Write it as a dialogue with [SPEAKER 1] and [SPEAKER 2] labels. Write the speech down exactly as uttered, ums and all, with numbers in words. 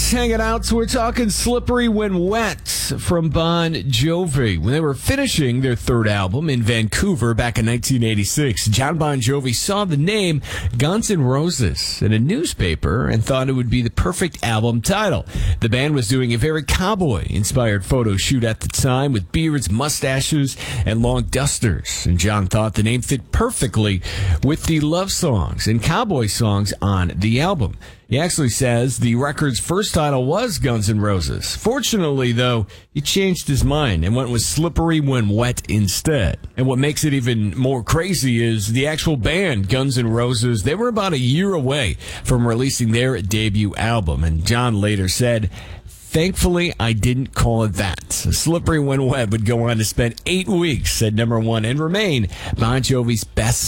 [SPEAKER 1] guys hanging out, so we're talking Slippery When Wet from Bon Jovi. When they were finishing their third album in Vancouver back in nineteen eighty-six, John Bon Jovi saw the name Guns N' Roses in a newspaper and thought it would be the perfect album title. The band was doing a very cowboy-inspired photo shoot at the time with beards, mustaches, and long dusters, and John thought the name fit perfectly with the love songs and cowboy songs on the album. He actually says the record's first title was Guns N' Roses. Fortunately, though, he changed his mind and went with Slippery When Wet instead. And what makes it even more crazy is the actual band, Guns N' Roses, they were about a year away from releasing their debut album. And John later said, "Thankfully, I didn't call it that." Slippery When Wet would go on to spend eight weeks at number one and remain Bon Jovi's best